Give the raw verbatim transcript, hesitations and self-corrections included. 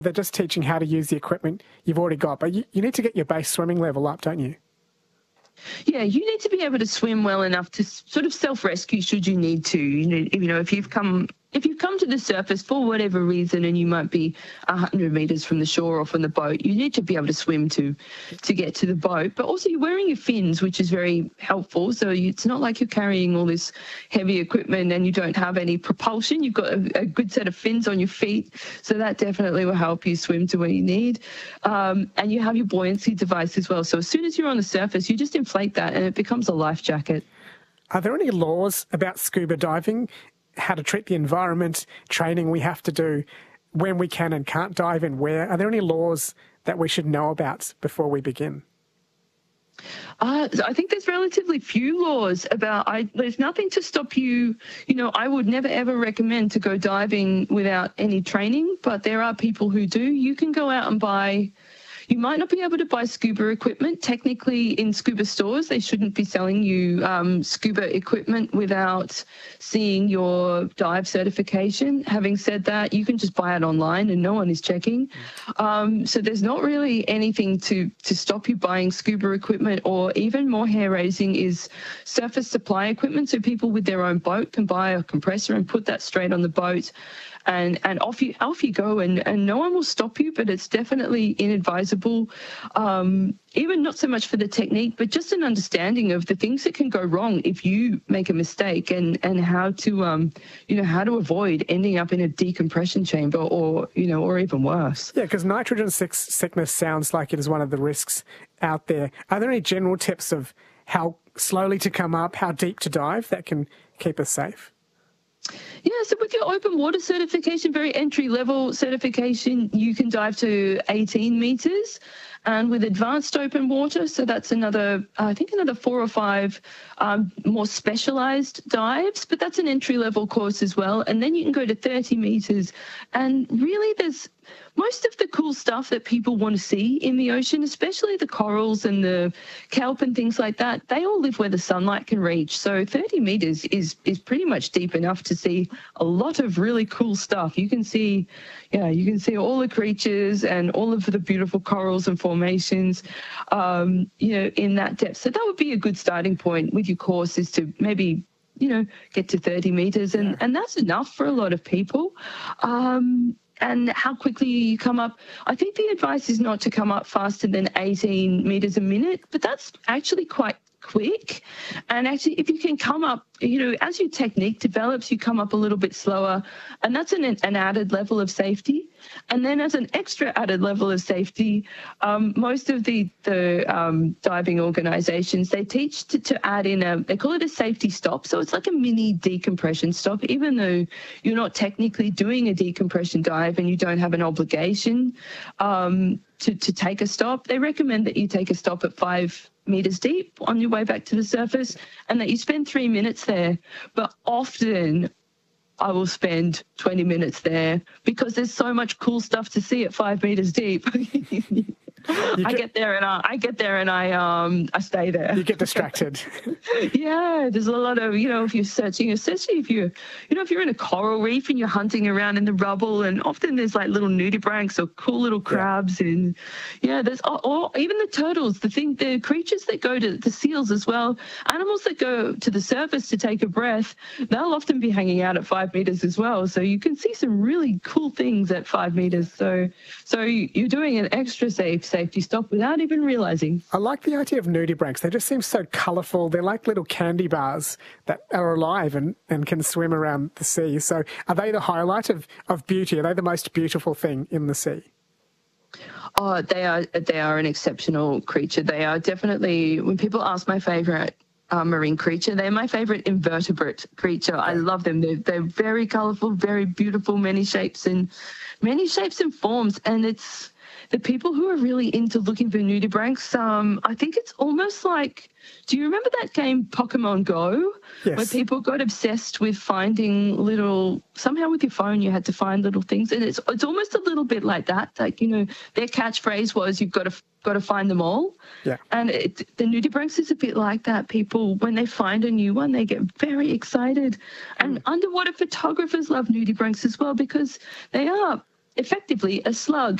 They're just teaching how to use the equipment you've already got, but you, you need to get your base swimming level up, don't you? Yeah, you need to be able to swim well enough to sort of self-rescue should you need to. You know, you know, if you've come if you've come to the surface for whatever reason and you might be one hundred metres from the shore or from the boat, you need to be able to swim to to get to the boat. But also you're wearing your fins, which is very helpful. So you, it's not like you're carrying all this heavy equipment and you don't have any propulsion. You've got a, a good set of fins on your feet. So that definitely will help you swim to where you need. Um, and you have your buoyancy device as well. So as soon as you're on the surface, you just inflate that and it becomes a life jacket. Are there any laws about scuba diving? How to treat the environment, training we have to do, when we can and can't dive and where? Are there any laws that we should know about before we begin? Uh, I think there's relatively few laws about, I, there's nothing to stop you. You know, I would never ever recommend to go diving without any training, but there are people who do. You can go out and buy, you might not be able to buy scuba equipment. Technically, in scuba stores, they shouldn't be selling you um, scuba equipment without seeing your dive certification. Having said that, you can just buy it online and no one is checking. Um, so there's not really anything to, to stop you buying scuba equipment, or even more hair-raising is surface supply equipment. So people with their own boat can buy a compressor and put that straight on the boat. And and off you off you go, and, and no one will stop you, but it's definitely inadvisable, um, even not so much for the technique, but just an understanding of the things that can go wrong if you make a mistake, and, and how to um you know how to avoid ending up in a decompression chamber, or you know or even worse. Yeah, because nitrogen sickness sounds like it is one of the risks out there. Are there any general tips of how slowly to come up, how deep to dive that can keep us safe? Yeah, so with your open water certification, very entry-level certification, you can dive to eighteen metres. And with advanced open water, so that's another, I think another four or five um, more specialised dives, but that's an entry-level course as well. And then you can go to thirty metres. And really there's most of the cool stuff that people want to see in the ocean, especially the corals and the kelp and things like that, they all live where the sunlight can reach. So thirty metres is is pretty much deep enough to see a lot of really cool stuff. You can see, yeah, you can see all the creatures and all of the beautiful corals and formations, um, you know, in that depth. So that would be a good starting point with your course, is to maybe, you know, get to thirty metres, and, and that's enough for a lot of people. Um, and how quickly you come up. I think the advice is not to come up faster than eighteen metres a minute, but that's actually quite quick. And actually, if you can come up, you know, as your technique develops, you come up a little bit slower, and that's an, an added level of safety. And then as an extra added level of safety, um, most of the, the um, diving organisations, they teach to, to add in a, they call it a safety stop. So it's like a mini decompression stop, even though you're not technically doing a decompression dive and you don't have an obligation um, to, to take a stop. They recommend that you take a stop at five metres deep on your way back to the surface, and that you spend three minutes there. But often I will spend twenty minutes there because there's so much cool stuff to see at five metres deep. I get, get there and I, I get there and I um I stay there. You get distracted. Yeah, there's a lot of, you know, if you're searching, especially if you're, you know, if you're in a coral reef and you're hunting around in the rubble, and often there's like little nudibranchs or cool little crabs, yeah. and yeah, there's or, or even the turtles, the thing, the creatures that go to the seals as well, animals that go to the surface to take a breath, they'll often be hanging out at five meters as well. So you can see some really cool things at five meters. So so you're doing an extra safe safety stop without even realizing. I like the idea of nudibranchs. They just seem so colourful. They're like little candy bars that are alive and, and can swim around the sea. So are they the highlight of, of beauty? Are they the most beautiful thing in the sea? Oh, they are, they are an exceptional creature. They are definitely, when people ask my favourite uh, marine creature, they're my favourite invertebrate creature. Okay. I love them. They're, they're very colourful, very beautiful, many shapes and many shapes and forms. And it's the people who are really into looking for nudibranchs. Um, I think it's almost like, do you remember that game Pokemon Go? Yes. Where people got obsessed with finding little, somehow with your phone you had to find little things, and it's it's almost a little bit like that. Like, you know, their catchphrase was, "You've got to got to find them all." Yeah. And it, the nudibranchs is a bit like that. People, when they find a new one, they get very excited. And mm. underwater photographers love nudibranchs as well, because they are. effectively a slug.